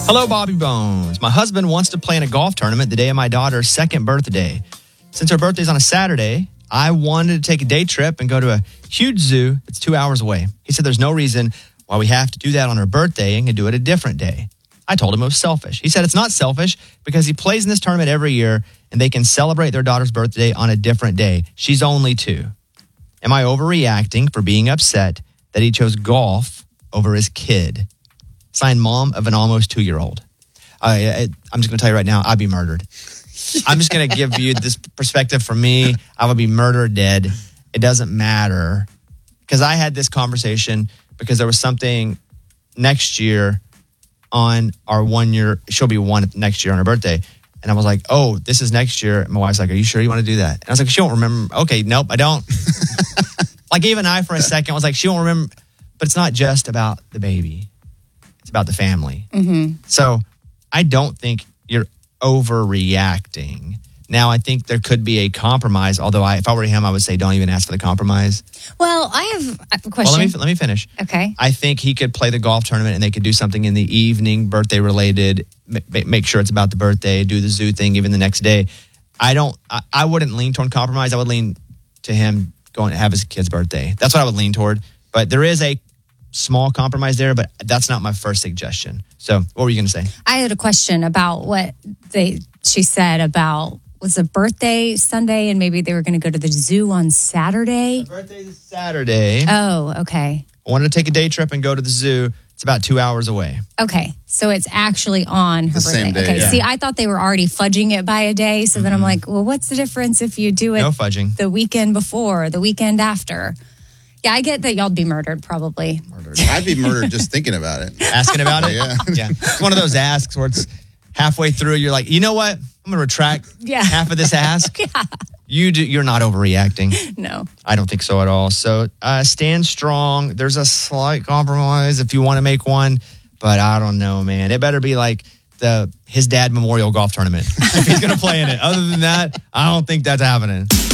Hello, Bobby Bones. My husband wants to play in a golf tournament the day of my daughter's second birthday. Since her birthday's on a Saturday, I wanted to take a day trip and go to a huge zoo that's 2 hours away. He said there's no reason why we have to do that on her birthday and can do it a different day. I told him it was selfish. He said it's not selfish because he plays in this tournament every year and they can celebrate their daughter's birthday on a different day. She's only 2. Am I overreacting for being upset that he chose golf over his kid? Signed, mom of an almost 2-year-old. I'm just going to tell you right now, I'd be murdered. I'm just going to give you this perspective from me. I would be murdered dead. It doesn't matter. Because I had this conversation because there was something next year on our 1 year. She'll be 1 next year on her birthday. And I was like, oh, this is next year. And my wife's like, are you sure you want to do that? And I was like, she won't remember. Okay, nope, I don't. Like even I for a second was like, she won't remember. But it's not just about the baby. It's about the family. Mm-hmm. So I don't think you're overreacting. Now, I think there could be a compromise, although if I were him, I would say don't even ask for the compromise. Well, I have a question. Well, let me finish. Okay. I think he could play the golf tournament and they could do something in the evening, birthday related, make sure it's about the birthday, do the zoo thing even the next day. I wouldn't lean toward compromise. I would lean to him going to have his kid's birthday. That's what I would lean toward. But there is a small compromise there, but that's not my first suggestion. So what were you going to say? I had a question about what she said about, was a birthday Sunday and maybe they were going to go to the zoo on Saturday? The birthday is Saturday. Oh, okay. I wanted to take a day trip and go to the zoo. It's about 2 hours away. Okay. So it's actually on her birthday. Same day, okay. yeah. See, I thought they were already fudging it by a day. So then I'm like, well, what's the difference if you do it no fudging. The weekend before, or the weekend after? Yeah, I get that y'all'd be murdered, probably. I'd be murdered just thinking about it. Asking about it? Yeah. Yeah. It's one of those asks where it's halfway through, you're like, you know what? I'm going to retract half of this ask. Yeah. You're not overreacting. No. I don't think so at all. So stand strong. There's a slight compromise if you want to make one, but I don't know, man. It better be like his dad memorial golf tournament if he's going to play in it. Other than that, I don't think that's happening.